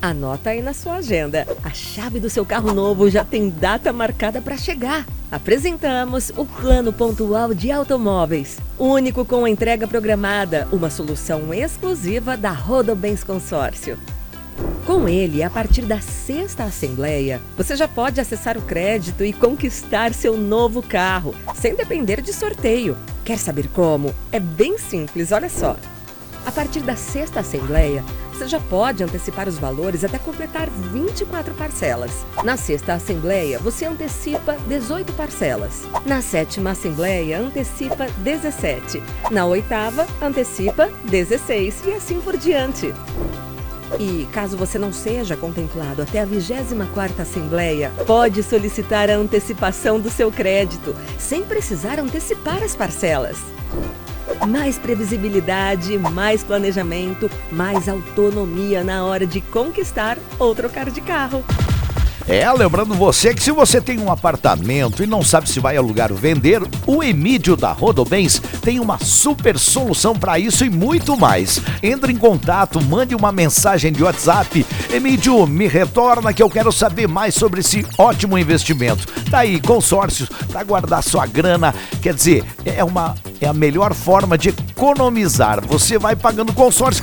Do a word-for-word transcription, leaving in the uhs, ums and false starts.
Anota aí na sua agenda. A chave do seu carro novo já tem data marcada para chegar. Apresentamos o Plano Pontual de Automóveis, único com entrega programada, uma solução exclusiva da Rodobens Consórcio. Com ele, a partir da sexta assembleia, você já pode acessar o crédito e conquistar seu novo carro, sem depender de sorteio. Quer saber como? É bem simples, olha só. A partir da sexta assembleia, você já pode antecipar os valores até completar vinte e quatro parcelas. Na sexta assembleia, você antecipa dezoito parcelas. Na sétima assembleia, antecipa dezessete. Na oitava, antecipa dezesseis e assim por diante. E caso você não seja contemplado até a vigésima quarta assembleia, pode solicitar a antecipação do seu crédito, sem precisar antecipar as parcelas. Mais previsibilidade, mais planejamento, mais autonomia na hora de conquistar ou trocar de carro. É, lembrando você que se você tem um apartamento e não sabe se vai alugar ou vender, o Emídio da Rodobens tem uma super solução para isso e muito mais. Entre em contato, mande uma mensagem de WhatsApp. Emídio, me retorna que eu quero saber mais sobre esse ótimo investimento. Tá aí, consórcio, para guardar sua grana, quer dizer, é, uma, é a melhor forma de economizar. Você vai pagando consórcio